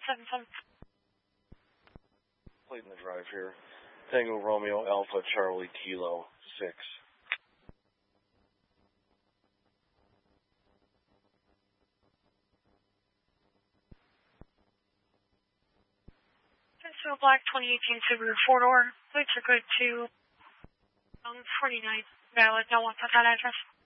777. Plate in the drive here. Tango Romeo Alpha Charlie Kilo 6. So black 2018 Subaru 4-door. Plates are good to 49. Valid. No one put that address.